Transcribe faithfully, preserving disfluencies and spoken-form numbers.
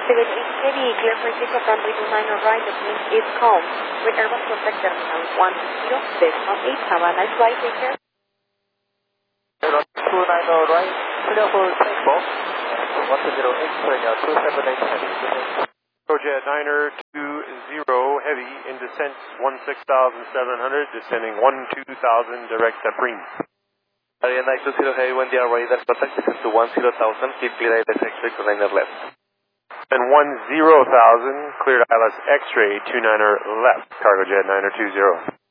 seven eight Heavy, clear for takeoff runway two nine right, the wind is calm. With Airbus contact terminal one zero decimal eight. Have a nice flight, take care. two nine right, clear for takeoff. one two zero X-ray, two seven eight Heavy. Projet Niner two zero Heavy in descent one six thousand seven hundred, descending one two thousand direct to Prime. Ariane two zero Heavy, when they are ready, that's contact descent to one zero thousand, keep clear I L S X-ray to liner left. And one zero thousand, cleared I L S X-ray two niner left, Cargo Jet Niner two zero.